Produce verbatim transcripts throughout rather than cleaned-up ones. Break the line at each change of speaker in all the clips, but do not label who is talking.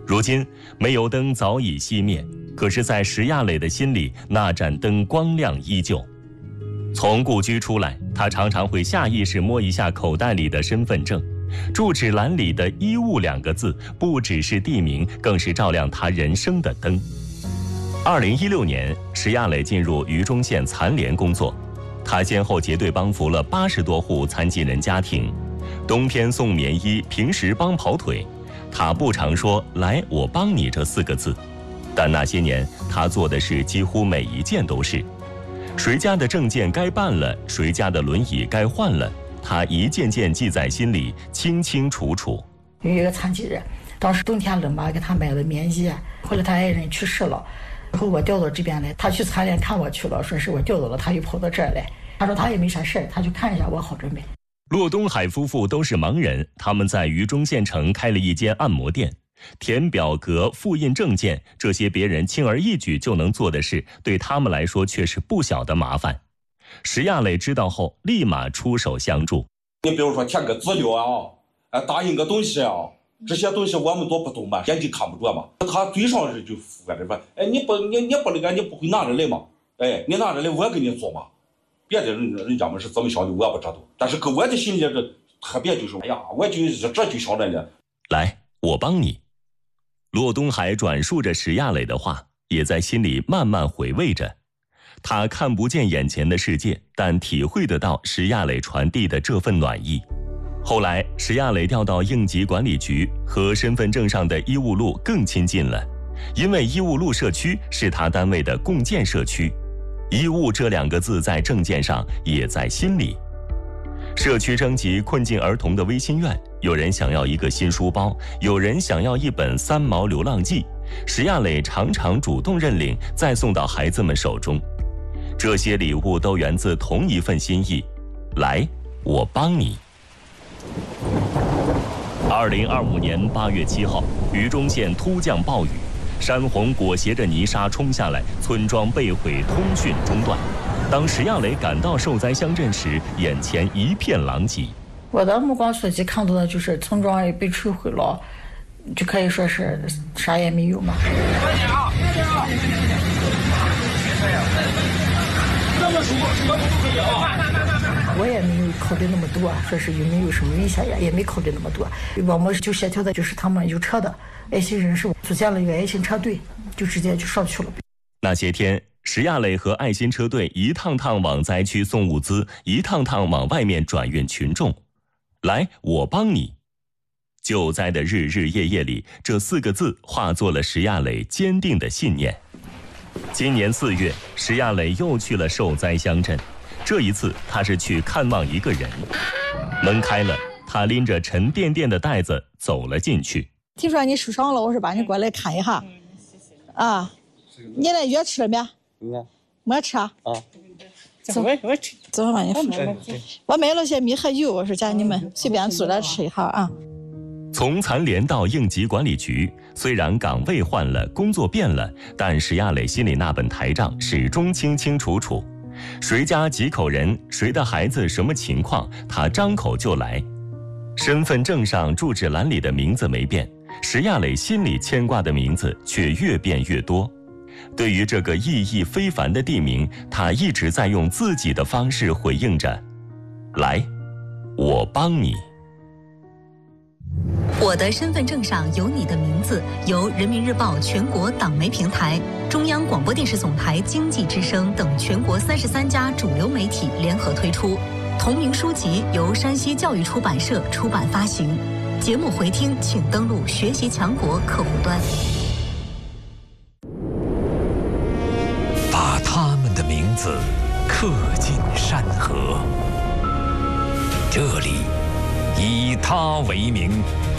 如今煤油灯早已熄灭，可是在石亚磊的心里，那盏灯光亮依旧。从故居出来，他常常会下意识摸一下口袋里的身份证，住址栏里的医务两个字不只是地名，更是照亮他人生的灯。二零一六年，石亚磊进入榆中县残联工作，他先后结对帮扶了八十多户残疾人家庭，冬天送棉衣，平时帮跑腿。他不常说“来，我帮你”这四个字，但那些年他做的事几乎每一件都是。谁家的证件该办了，谁家的轮椅该换了，他一件件记在心里，清清楚楚。
有一个残疾人，当时冬天冷嘛，给他买了棉衣，后来他爱人去世了，然后我调到这边来，他去残联看我去了，说是我调到了，他又跑到这儿来，他说他也没啥事儿，他去看一下我好准备。
骆东海夫妇都是盲人，他们在榆中县城开了一间按摩店。填表格、复印证件，这些别人轻而易举就能做的事，对他们来说却是不小的麻烦。石亚磊知道后，立马出手相助。
你比如说填个资料啊，打印个东西啊，这些东西我们都不懂嘛，眼睛看不着嘛。他嘴上是就附在这边，哎，你不你你不那个你不会拿着来嘛？哎，你拿着来我给你做嘛。别的人人家们是怎么想的我也不知道，但是搁我的心里这特别就是，哎呀，我就这就想着呢。
来，我帮你。骆东海转述着石亚磊的话，也在心里慢慢回味着。他看不见眼前的世界，但体会得到石亚磊传递的这份暖意。后来，石亚磊调到应急管理局，和身份证上的医务路更亲近了，因为医务路社区是他单位的共建社区。医务这两个字在证件上，也在心里。社区征集困境儿童的微心愿，有人想要一个新书包，有人想要一本三毛流浪记，石亚磊常常主动认领，再送到孩子们手中。这些礼物都源自同一份心意，来，我帮你。二零二五年八月七号，榆中县突降暴雨，山洪裹挟着泥沙冲下来，村庄被毁，通讯中断。当石亚磊赶到受灾乡镇时，眼前一片狼藉。
我的目光所及看到的就是村庄也被摧毁了，就可以说是啥也没有嘛。我也没有考虑那么多，说是有没有什么危险呀，也没考虑那么多。我们就协调的就是他们有车的爱心人士组建了一个爱心车队，就直接就上去了。
那些天，石亚磊和爱心车队一趟趟往灾区送物资，一趟趟往外面转运群众。来，我帮你。救灾的日日夜夜里，这四个字化作了石亚磊坚定的信念。今年四月，石亚磊又去了受灾乡镇，这一次他是去看望一个人。门开了，他拎着沉甸甸的袋子走了进去。
听说你受伤了，我说把你过来看一下。啊，你那药吃了没？
没。
没吃啊？
啊。
走，我吃。走吧，你吃。我买了些米和油，我说叫你们随便做了吃一下啊。
从残联到应急管理局，虽然岗位换了，工作变了，但石亚磊心里那本台账始终清清楚楚。谁家几口人，谁的孩子什么情况，他张口就来。身份证上住址栏里的名字没变，石亚磊心里牵挂的名字却越变越多。对于这个意义非凡的地名，他一直在用自己的方式回应着：来，我帮你。
我的身份证上有你的名字，由人民日报全国党媒平台、中央广播电视总台经济之声等全国三十三家主流媒体联合推出。同名书籍由山西教育出版社出版发行。节目回听请登录学习强国客户端。
把他们的名字刻进山河，这里以他为名。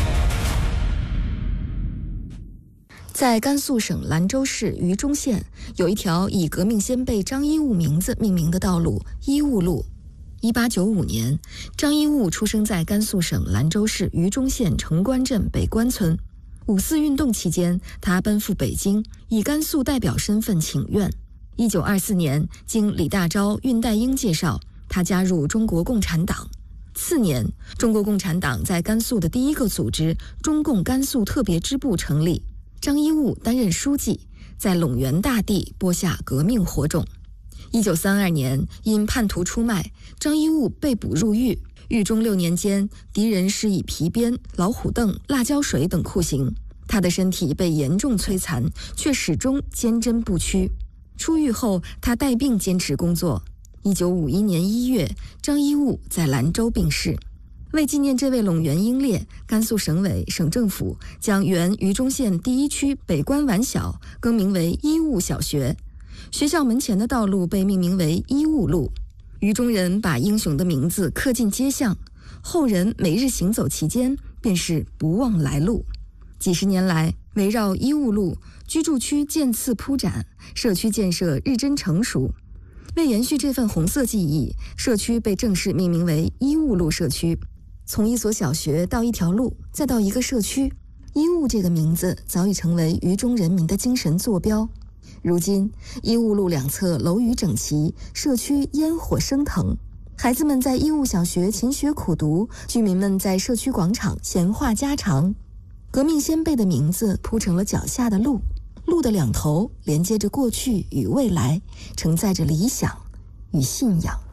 在甘肃省兰州市榆中县，有一条以革命先辈张一悟名字命名的道路——一悟路。一八九五年，张一悟出生在甘肃省兰州市榆中县城关镇北关村。五四运动期间，他奔赴北京，以甘肃代表身份请愿。一九二四年，经李大钊、恽代英介绍，他加入中国共产党。次年，中国共产党在甘肃的第一个组织中共甘肃特别支部成立。 张一悟担任书记，在陇源大地播下革命火种。一九三二年，因叛徒出卖，张一悟被捕入狱。狱中六年间，敌人施以皮鞭、老虎凳、辣椒水等酷刑，他的身体被严重摧残，却始终坚贞不屈。出狱后，他带病坚持工作。一九五一年一月，张一悟在兰州病逝。为纪念这位陇源英烈，甘肃省委、省政府将原榆中县第一区北关宛小更名为一悟小学，学校门前的道路被命名为一悟路。榆中人把英雄的名字刻进街巷，后人每日行走其间，便是不忘来路。几十年来，围绕一悟路，居住区渐次铺展，社区建设日臻成熟。为延续这份红色记忆，社区被正式命名为一悟路社区。从一所小学到一条路，再到一个社区，一悟这个名字早已成为榆中人民的精神坐标。如今，一悟路两侧楼宇整齐，社区烟火升腾，孩子们在一悟小学勤学苦读，居民们在社区广场闲话家常。革命先辈的名字铺成了脚下的路，路的两头连接着过去与未来，承载着理想与信仰。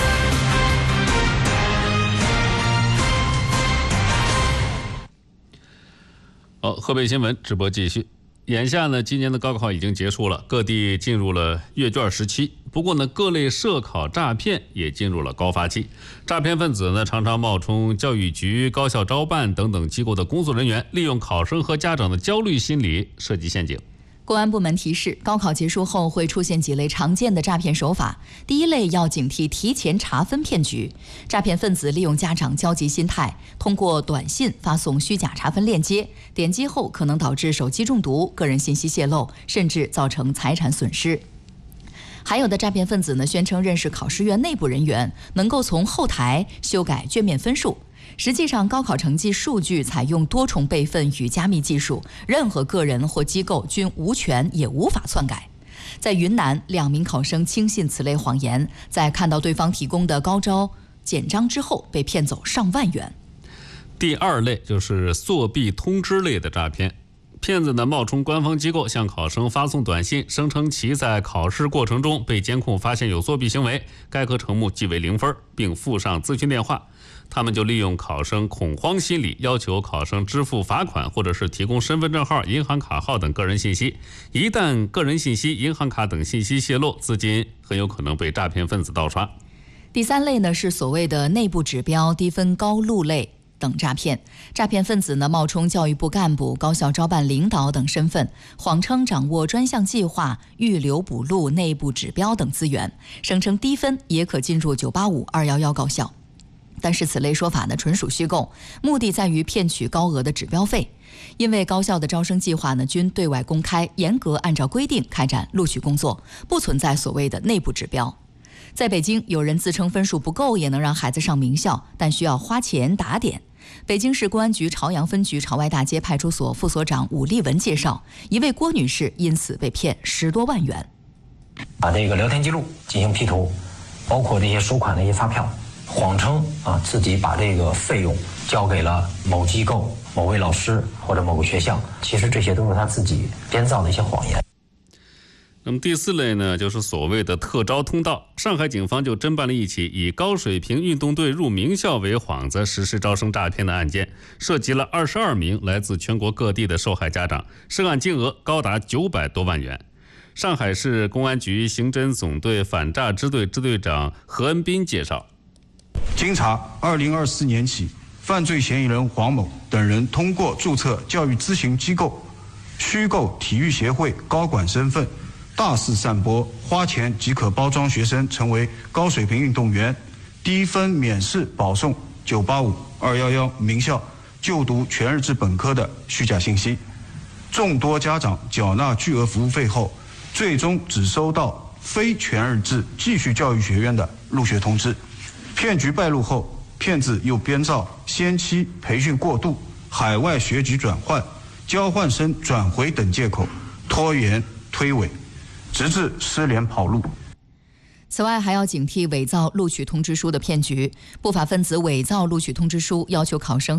好，河北新闻直播继续。眼下呢，今年的高考已经结束了，各地进入了阅卷时期。不过呢，各类涉考诈骗也进入了高发期。诈骗分子呢，常常冒充教育局、高校招办等等机构的工作人员，利用考生和家长的焦虑心理设计陷阱。
公安部门提示，高考结束后会出现几类常见的诈骗手法。第一类要警惕提前查分骗局，诈骗分子利用家长焦急心态，通过短信发送虚假查分链接，点击后可能导致手机中毒、个人信息泄露，甚至造成财产损失。还有的诈骗分子呢，宣称认识考试院内部人员，能够从后台修改卷面分数。实际上，高考成绩数据采用多重备份与加密技术，任何个人或机构均无权也无法篡改。在云南，两名考生轻信此类谎言，在看到对方提供的高招简章之后，被骗走上万元。
第二类就是作弊通知类的诈骗。骗子呢，冒充官方机构向考生发送短信，声称其在考试过程中被监控发现有作弊行为，该科成目记为零分，并附上咨询电话。他们就利用考生恐慌心理，要求考生支付罚款，或者是提供身份证号、银行卡号等个人信息。一旦个人信息、银行卡等信息泄露，资金很有可能被诈骗分子盗刷。
第三类呢，是所谓的内部指标、低分高录类等诈骗。诈骗分子呢，冒充教育部干部、高校招办领导等身份，谎称掌握专项计划、预留补录、内部指标等资源，声称低分也可进入九八五、二一一高校。但是此类说法呢，纯属虚构，目的在于骗取高额的指标费。因为高校的招生计划呢，均对外公开，严格按照规定开展录取工作，不存在所谓的内部指标。在北京，有人自称分数不够也能让孩子上名校，但需要花钱打点。北京市公安局朝阳分局朝外大街派出所副所长武立文介绍，一位郭女士因此被骗十多万元。
把这个聊天记录进行 P 图，包括这些收款的一些发票，谎称啊自己把这个费用交给了某机构、某位老师或者某个学校，其实这些都是他自己编造的一些谎言。
那么第四类呢，就是所谓的特招通道。上海警方就侦办了一起以高水平运动队入名校为幌子实施招生诈骗的案件，涉及了二十二名来自全国各地的受害家长，涉案金额高达九百多万元。上海市公安局刑侦总队反诈支队支队长何恩斌介绍，
经查，二零二四年起，犯罪嫌疑人黄某等人通过注册教育咨询机构、虚构体育协会高管身份，大肆散播花钱即可包装学生成为高水平运动员，低分免试保送九八五、二一一名校就读全日制本科的虚假信息。众多家长缴纳巨额服务费后，最终只收到非全日制继续教育学院的入学通知。骗局败露后，骗子又编造先期培训过度、海外学籍转换、交换生转回等借口，拖延推诿，直至失联跑路。
此外，还要警惕伪造录取通知书的骗局。不法分子伪造录取通知书，要求考生